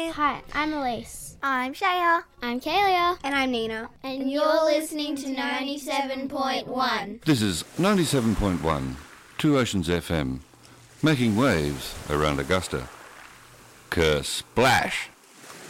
Hi. Hi, I'm Elise. I'm Shaya. I'm Kalia. And I'm Nina. And you're listening to 97.1. This is 97.1, Two Oceans FM, making waves around Augusta. Kersplash!